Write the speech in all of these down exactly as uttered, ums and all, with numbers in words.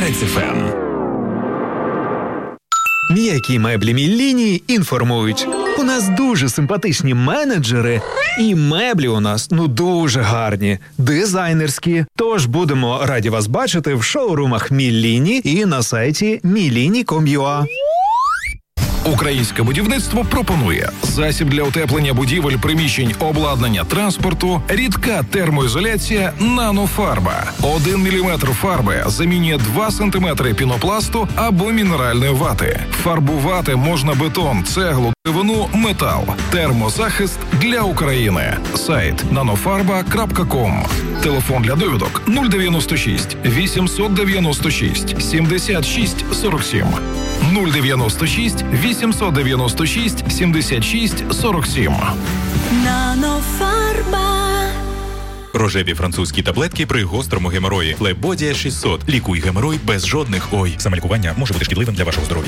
Перець еф ем. М'які меблі Мілліні інформують. У нас дуже симпатичні менеджери, і меблі у нас, ну, дуже гарні, дизайнерські. Тож будемо раді вас бачити в шоурумах Мілліні і на сайті міліні крапка ком крапка ю а. Українське будівництво пропонує засіб для утеплення будівель, приміщень, обладнання транспорту, рідка термоізоляція «Нанофарба». Один міліметр фарби замінює два сантиметри пінопласту або мінеральної вати. Фарбувати можна бетон, цеглу, деревину, метал. Термозахист для України. Сайт нанофарба крапка ком. Телефон для довідок нуль дев'яносто шість вісімсот дев'яносто шість сімдесят шість сорок сім. нуль дев'яносто шість вісімсот дев'яносто шість сімдесят шість сорок сім. Нанофарба. Рожеві французькі таблетки при гострому геморої. Флебодія шістсот. Лікуй геморой без жодних ой. Самолікування може бути шкідливим для вашого здоров'я.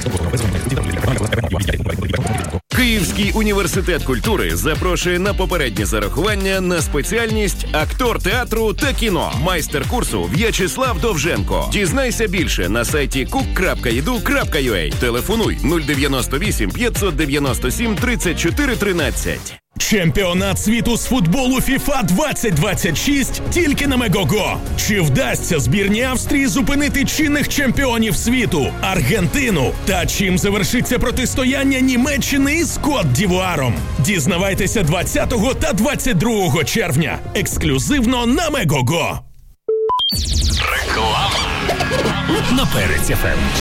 Київський університет культури запрошує на попереднє зарахування на спеціальність актор театру та кіно. Майстер курсу В'ячеслав Довженко. Дізнайся більше на сайті кук крапка і ді ю крапка ю а. Телефонуй нуль дев'яносто вісім п'ятсот дев'яносто сім тридцять чотири тринадцять. Чемпіонат світу з футболу FIFA двадцять двадцять шість тільки на Мегого. Чи вдасться збірні Австрії зупинити чинних чемпіонів світу – Аргентину? Та чим завершиться протистояння Німеччини із Кот-д'Івуаром? Дізнавайтеся двадцятого та двадцять другого червня. Ексклюзивно на Мегого. Реклама На Перець еф ем.